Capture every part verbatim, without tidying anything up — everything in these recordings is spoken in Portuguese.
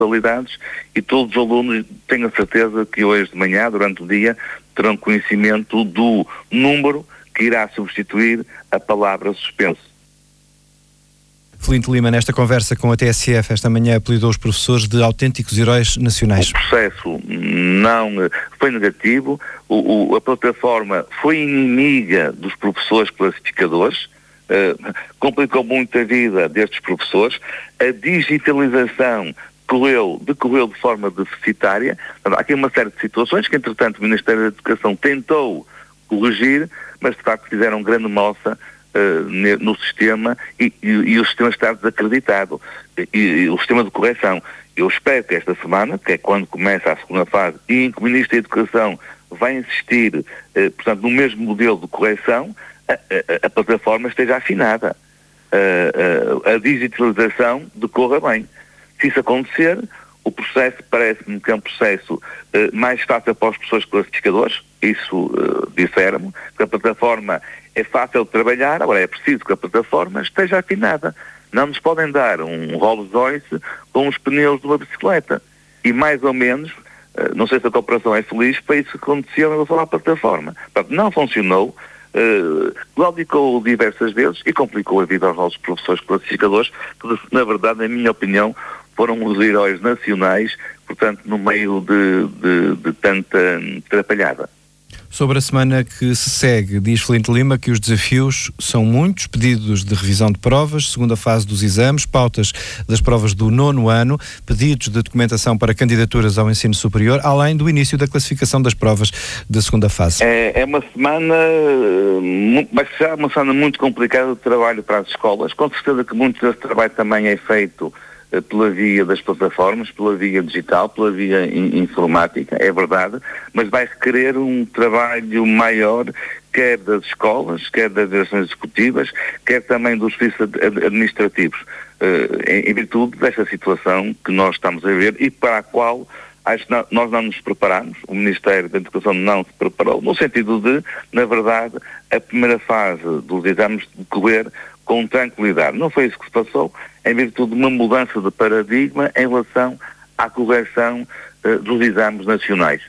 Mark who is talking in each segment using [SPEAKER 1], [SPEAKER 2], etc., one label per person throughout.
[SPEAKER 1] modalidades, e todos os alunos, tenho a certeza que hoje de manhã, durante o dia, terão conhecimento do número que irá substituir a palavra suspenso.
[SPEAKER 2] Felinto Lima, nesta conversa com a T S F esta manhã, apelidou os professores de autênticos heróis nacionais.
[SPEAKER 1] O processo não foi negativo, o, o, a plataforma foi inimiga dos professores classificadores, uh, complicou muito a vida destes professores, a digitalização decorreu, decorreu de forma deficitária. Há aqui uma série de situações que, entretanto, o Ministério da Educação tentou corrigir, mas de facto fizeram grande moça Uh, no sistema e, e, e o sistema está desacreditado e, e o sistema de correção. Eu espero que esta semana, que é quando começa a segunda fase, e em que o Ministro da Educação vai insistir, uh, portanto, no mesmo modelo de correção, a, a, a plataforma esteja afinada, uh, uh, a digitalização decorra bem. Se isso acontecer, o processo parece-me que é um processo uh, mais fácil para os professores classificadores, isso uh, disseram-me, que a plataforma é fácil de trabalhar, agora é preciso que a plataforma esteja afinada. Não nos podem dar um Rolls Royce com os pneus de uma bicicleta. E mais ou menos, uh, não sei se a cooperação é feliz, para isso que aconteceu em relação à plataforma. Portanto, não funcionou, uh, claudicou diversas vezes e complicou a vida aos nossos professores classificadores, que na verdade, na minha opinião, foram os heróis nacionais, portanto, no meio de, de, de tanta atrapalhada.
[SPEAKER 2] Sobre a semana que se segue, diz Felinto Lima que os desafios são muitos, pedidos de revisão de provas, segunda fase dos exames, pautas das provas do nono ano, pedidos de documentação para candidaturas ao ensino superior, além do início da classificação das provas da segunda fase.
[SPEAKER 1] É, é uma semana, vai ser uma semana muito complicada de trabalho para as escolas. Com certeza que muito desse trabalho também é feito pela via das plataformas, pela via digital, pela via in- informática, é verdade, mas vai requerer um trabalho maior, quer das escolas, quer das direções executivas, quer também dos serviços ad- administrativos, uh, em, em virtude desta situação que nós estamos a ver e para a qual acho que não, nós não nos preparamos, o Ministério da Educação não se preparou, no sentido de, na verdade, a primeira fase dos exames decorrer com tranquilidade. Não foi isso que se passou, em virtude de uma mudança de paradigma em relação à correção uh, dos exames nacionais.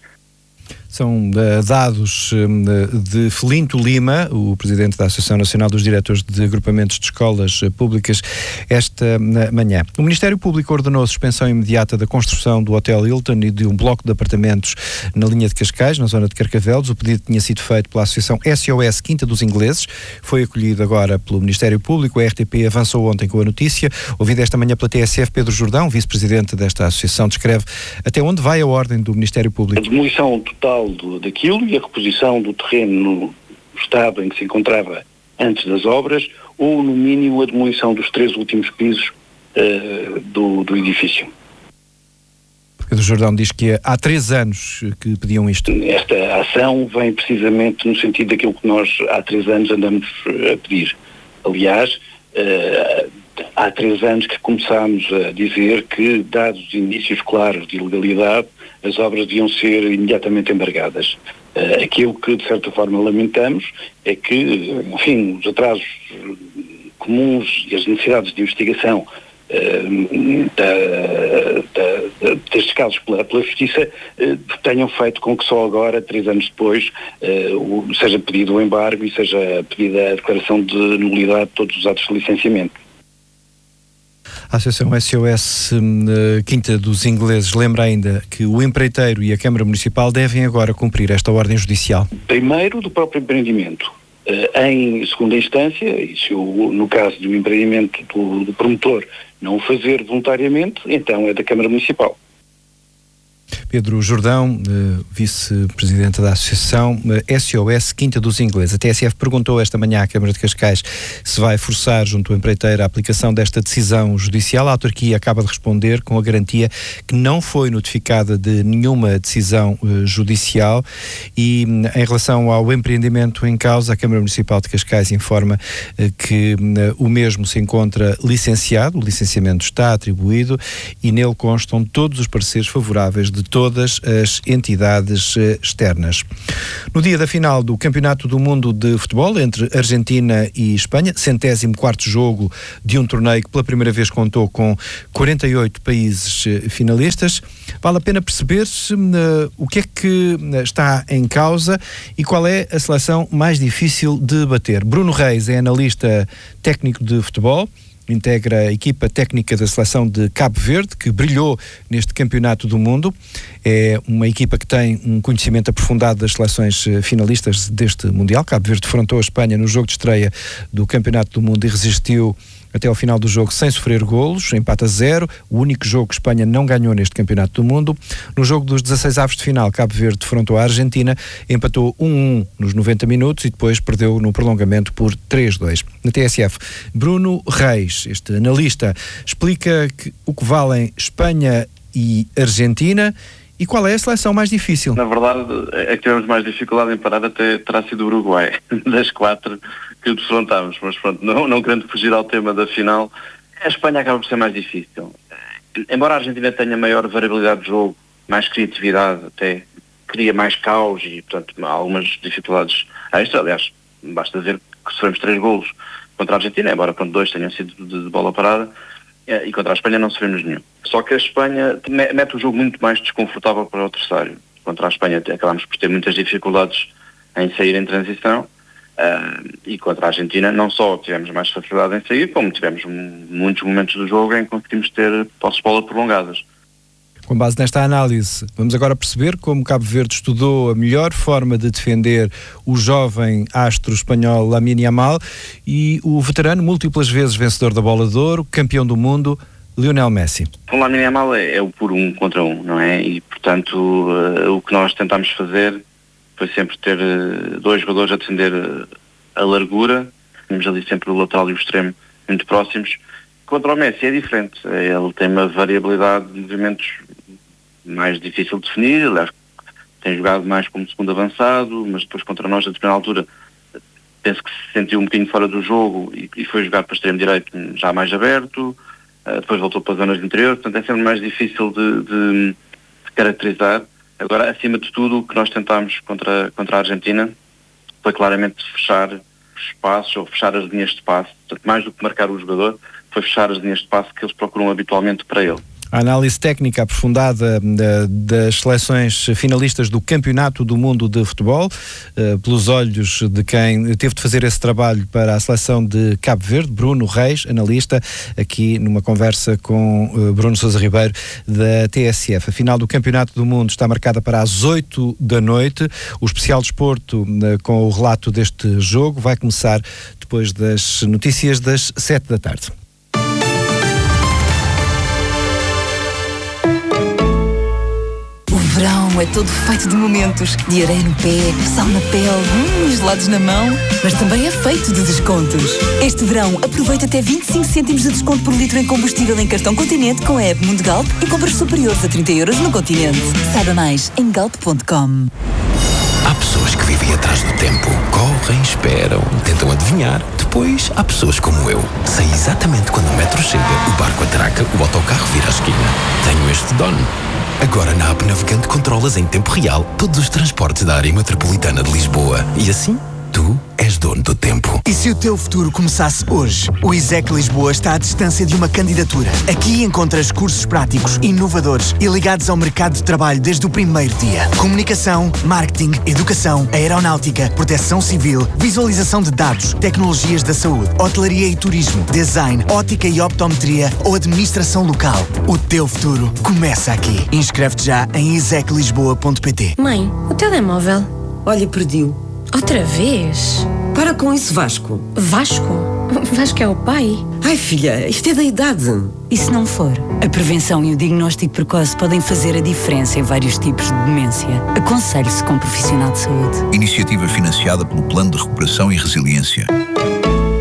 [SPEAKER 2] São uh, dados uh, de Felinto Lima, o presidente da Associação Nacional dos Diretores de Agrupamentos de Escolas uh, Públicas, esta uh, manhã. O Ministério Público ordenou a suspensão imediata da construção do Hotel Hilton e de um bloco de apartamentos na linha de Cascais, na zona de Carcavelos. O pedido tinha sido feito pela Associação S O S Quinta dos Ingleses, foi acolhido agora pelo Ministério Público. A R T P avançou ontem com a notícia. Ouvido esta manhã pela T S F, Pedro Jordão, vice-presidente desta associação, descreve até onde vai a ordem do Ministério Público.
[SPEAKER 3] A demolição total Do, daquilo e a reposição do terreno no estado em que se encontrava antes das obras, ou no mínimo a demolição dos três últimos pisos uh, do, do edifício.
[SPEAKER 2] Pedro Jordão diz que há três anos que pediam isto.
[SPEAKER 3] Esta ação vem precisamente no sentido daquilo que nós há três anos andamos a pedir. Aliás, uh, há três anos que começámos a dizer que, dados os indícios claros de ilegalidade, as obras deviam ser imediatamente embargadas. Uh, aquilo que, de certa forma, lamentamos é que, enfim, os atrasos comuns e as necessidades de investigação uh, da, da, destes casos pela, pela Justiça uh, tenham feito com que só agora, três anos depois, uh, o, seja pedido o embargo e seja pedida a declaração de nulidade de todos os atos de licenciamento.
[SPEAKER 2] A Associação S O S uh, Quinta dos Ingleses lembra ainda que o empreiteiro e a Câmara Municipal devem agora cumprir esta ordem judicial.
[SPEAKER 3] Primeiro, do próprio empreendimento. Uh, em segunda instância, e se o, no caso do empreendimento do, do promotor não o fazer voluntariamente, então é da Câmara Municipal.
[SPEAKER 2] Pedro Jordão, uh, vice-presidente da Associação uh, S O S Quinta dos Ingleses. A T S F perguntou esta manhã à Câmara de Cascais se vai forçar junto ao empreiteiro a aplicação desta decisão judicial. A autarquia acaba de responder com a garantia que não foi notificada de nenhuma decisão uh, judicial e um, em relação ao empreendimento em causa, a Câmara Municipal de Cascais informa uh, que uh, o mesmo se encontra licenciado, o licenciamento está atribuído e nele constam todos os pareceres favoráveis de todos todas as entidades externas. No dia da final do Campeonato do Mundo de Futebol entre Argentina e Espanha, centésimo quarto jogo de um torneio que pela primeira vez contou com quarenta e oito países finalistas, vale a pena perceber uh, o que é que está em causa e qual é a seleção mais difícil de bater. Bruno Reis é analista técnico de futebol, integra a equipa técnica da seleção de Cabo Verde, que brilhou neste Campeonato do Mundo. É uma equipa que tem um conhecimento aprofundado das seleções finalistas deste Mundial. Cabo Verde defrontou a Espanha no jogo de estreia do Campeonato do Mundo e resistiu até ao final do jogo sem sofrer golos, empate a zero, o único jogo que Espanha não ganhou neste Campeonato do Mundo. No jogo dos dezasseis avos de final, Cabo Verde defrontou a Argentina, empatou um a um nos noventa minutos e depois perdeu no prolongamento por três a dois. Na T S F, Bruno Reis, este analista, explica que, o que valem Espanha e Argentina e qual é a seleção mais difícil.
[SPEAKER 4] Na verdade, é que tivemos mais dificuldade em parar até terá sido o Uruguai, das quatro que defrontámos, mas pronto, não, não querendo fugir ao tema da final, a Espanha acaba por ser mais difícil. Embora a Argentina tenha maior variabilidade de jogo, mais criatividade, até cria mais caos e, portanto, algumas dificuldades extra. Aliás, basta ver que sofremos três golos contra a Argentina, embora pronto, dois tenham sido de, de bola parada, e contra a Espanha não sofremos nenhum. Só que a Espanha mete o jogo muito mais desconfortável para o adversário. Contra a Espanha acabamos por ter muitas dificuldades em sair em transição, uh, e contra a Argentina não só tivemos mais facilidade em sair, como tivemos um, muitos momentos do jogo em que conseguimos ter posses de bola prolongadas.
[SPEAKER 2] Com base nesta análise, vamos agora perceber como Cabo Verde estudou a melhor forma de defender o jovem astro espanhol Lamine Yamal e o veterano, múltiplas vezes vencedor da Bola de Ouro, campeão do mundo, Lionel Messi.
[SPEAKER 4] O Lamine Yamal é, é o puro um contra um, não é? E, portanto, uh, o que nós tentámos fazer foi sempre ter uh, dois jogadores a defender uh, a largura. Temos ali sempre o lateral e o extremo muito próximos. Contra o Messi é diferente. Ele tem uma variabilidade de movimentos mais difícil de definir. Aliás, tem jogado mais como segundo avançado, mas depois contra nós, a determinada altura, penso que se sentiu um bocadinho fora do jogo e, e foi jogar para o extremo direito já mais aberto. Uh, depois voltou para as zonas de interior. Portanto, é sempre mais difícil de, de, de caracterizar. Agora, acima de tudo, o que nós tentámos contra, contra a Argentina foi claramente fechar os espaços ou fechar as linhas de passe. Portanto, mais do que marcar o jogador, foi fechar as linhas de passe que eles procuram habitualmente para ele.
[SPEAKER 2] A análise técnica aprofundada uh, das seleções finalistas do Campeonato do Mundo de Futebol, uh, pelos olhos de quem teve de fazer esse trabalho para a seleção de Cabo Verde, Bruno Reis, analista, aqui numa conversa com uh, Bruno Sousa Ribeiro, da T S F. A final do Campeonato do Mundo está marcada para as oito da noite. O especial desporto uh, com o relato deste jogo vai começar depois das notícias das sete da tarde.
[SPEAKER 5] O verão é todo feito de momentos, de areia no pé, sal na pele, hum, gelados na mão, mas também é feito de descontos. Este verão aproveita até vinte e cinco cêntimos de desconto por litro em combustível em cartão Continente com a app Mundo Galp e compras superiores a trinta euros no Continente. Saiba mais em galp ponto com.
[SPEAKER 6] Há pessoas que vivem atrás do tempo, correm, esperam, tentam adivinhar. Depois há pessoas como eu. Sei exatamente quando o metro chega, o barco atraca, o autocarro vira a esquina. Tenho este dono. Agora na app Navegante controlas em tempo real todos os transportes da área metropolitana de Lisboa. E assim, tu és dono do tempo.
[SPEAKER 7] E se o teu futuro começasse hoje? O ISEC Lisboa está à distância de uma candidatura. Aqui encontras cursos práticos, inovadores e ligados ao mercado de trabalho desde o primeiro dia. Comunicação, marketing, educação, aeronáutica, proteção civil, visualização de dados, tecnologias da saúde, hotelaria e turismo, design, ótica e optometria ou administração local. O teu futuro começa aqui. Inscreve-te já em isec lisboa ponto pt.
[SPEAKER 8] Mãe, o telemóvel.
[SPEAKER 9] Olha, perdi-o.
[SPEAKER 8] Outra vez?
[SPEAKER 9] Para com isso, Vasco.
[SPEAKER 8] Vasco? Vasco é o pai?
[SPEAKER 9] Ai, filha, isto é da idade.
[SPEAKER 5] E se não for? A prevenção e o diagnóstico precoce podem fazer a diferença em vários tipos de demência. Aconselhe-se com um profissional de saúde.
[SPEAKER 10] Iniciativa financiada pelo Plano de Recuperação e Resiliência.